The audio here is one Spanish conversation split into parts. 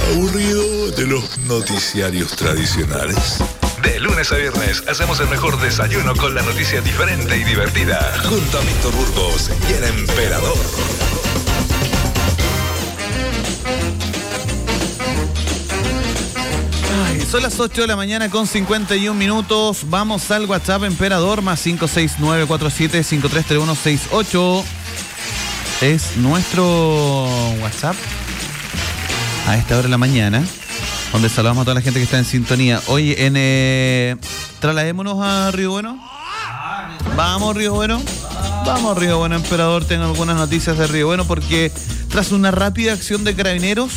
¿Aburrido de los noticiarios tradicionales? De lunes a viernes hacemos el mejor desayuno con la noticia diferente y divertida. Junto a Víctor Burgos y el Emperador. Son las 8 de la mañana con 51 minutos. Vamos al WhatsApp, Emperador, más 56947533168. Es nuestro WhatsApp a esta hora de la mañana, donde saludamos a toda la gente que está en sintonía. Oye, trasladémonos a Río Bueno. Vamos, Río Bueno. Vamos, Río Bueno, Emperador. Tengo algunas noticias de Río Bueno porque tras una rápida acción de carabineros,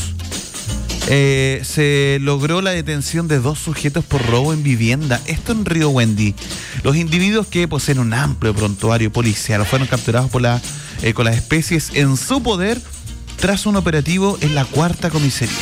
se logró la detención de 2 sujetos por robo en vivienda. Esto en Río Wendy. Los individuos que poseen un amplio prontuario policial fueron capturados con las especies en su poder tras un operativo en la 4ª comisaría.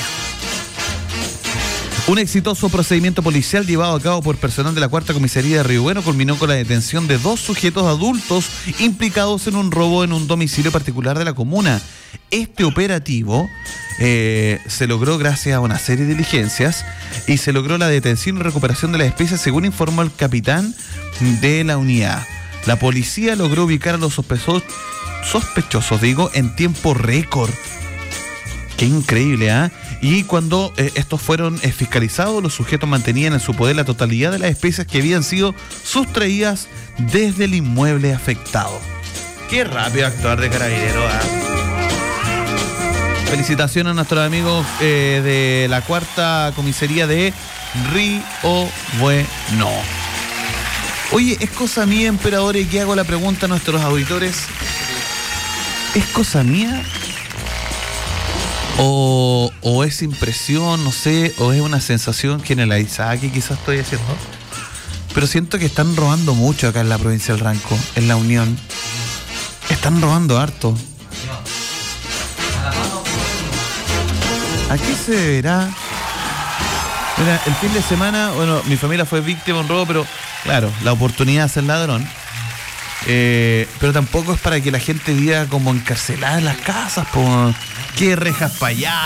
Un exitoso procedimiento policial llevado a cabo por personal de la 4ª comisaría de Río Bueno culminó con la detención de 2 sujetos adultos implicados en un robo en un domicilio particular de la comuna. Este operativo se logró gracias a una serie de diligencias y se logró la detención y recuperación de las especies, según informó el capitán de la unidad. La policía logró ubicar a los sospechosos, en tiempo récord. Qué increíble, ¿ah? Y cuando estos fueron fiscalizados, los sujetos mantenían en su poder la totalidad de las especies que habían sido sustraídas desde el inmueble afectado. Qué rápido actuar de carabinero, ¿ah? Felicitaciones a nuestros amigos de la 4ª comisaría de Río Bueno. Oye, ¿es cosa mía, Emperador, y que hago la pregunta a nuestros auditores? ¿Es cosa mía? ¿O es impresión, no sé, o es una sensación generalizada que quizás estoy haciendo? Pero siento que están robando mucho acá en la provincia del Ranco, en la Unión. Están robando harto. ¿A qué se deberá? Mira, el fin de semana, bueno, mi familia fue víctima de un robo, pero claro, la oportunidad de ser ladrón. Pero tampoco es para que la gente viva como encarcelada en las casas, por que rejas para allá,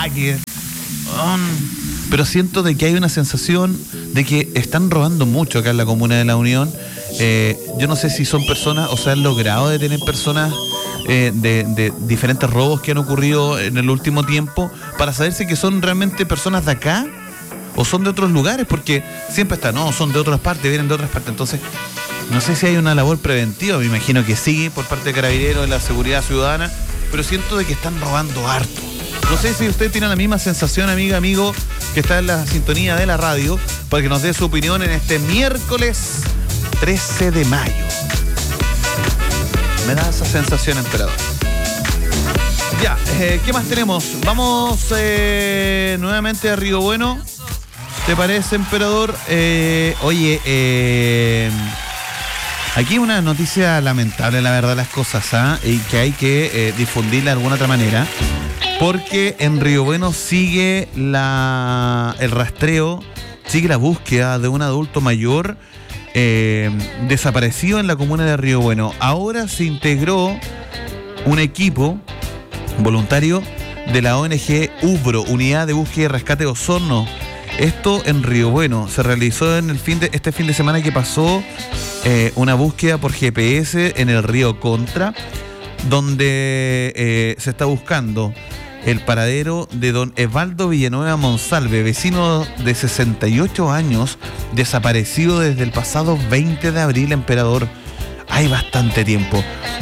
pero siento de que hay una sensación de que están robando mucho acá en la comuna de la Unión. Yo no sé si son personas, o sea, han logrado detener personas de diferentes robos que han ocurrido en el último tiempo, para saber si que son realmente personas de acá o son de otros lugares, porque siempre está, no, son de otras partes, vienen de otras partes. Entonces, no sé si hay una labor preventiva, me imagino que sí, por parte de Carabineros, de la seguridad ciudadana, pero siento de que están robando harto. No sé si usted tiene la misma sensación, amiga, amigo, que está en la sintonía de la radio, para que nos dé su opinión en este miércoles 13 de mayo. Me da esa sensación, Emperador. Ya, ¿qué más tenemos? Vamos nuevamente a Río Bueno. ¿Te parece, Emperador? Aquí una noticia lamentable, la verdad, las cosas, y que hay que difundirla de alguna otra manera, porque en Río Bueno sigue el rastreo, sigue la búsqueda de un adulto mayor desaparecido en la comuna de Río Bueno. Ahora se integró un equipo voluntario de la ONG UBRO, Unidad de Búsqueda y Rescate Osorno. Esto en Río Bueno. Se realizó en este fin de semana que pasó una búsqueda por GPS en el río Contra, donde se está buscando el paradero de don Evaldo Villanueva Monsalve, vecino de 68 años, desaparecido desde el pasado 20 de abril, Emperador. Hay bastante tiempo.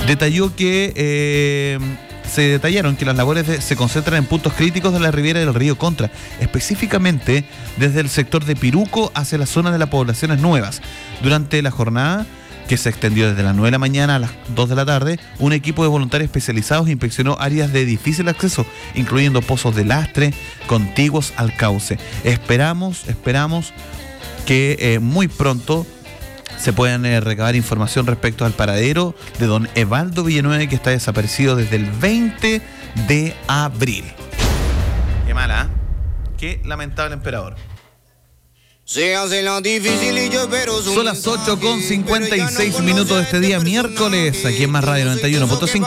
Se detallaron que las labores se concentran en puntos críticos de la ribera del río Contra, específicamente desde el sector de Piruco hacia la zona de las poblaciones nuevas. Durante la jornada, que se extendió desde las 9 de la mañana a las 2 de la tarde, un equipo de voluntarios especializados inspeccionó áreas de difícil acceso, incluyendo pozos de lastre contiguos al cauce. Esperamos que muy pronto se puedan recabar información respecto al paradero de don Evaldo Villanueva, que está desaparecido desde el 20 de abril. Qué mala, ¿eh? Qué lamentable, Emperador. Se hace lo difícil y yo espero su Son las 8:56 minutos de este día miércoles, aquí en Más Radio 91.5.